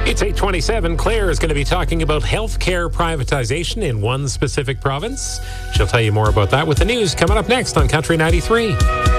It's 8:27. Claire is going to be talking about healthcare privatization in one specific province. She'll tell you more about that with the news coming up next on Country 93.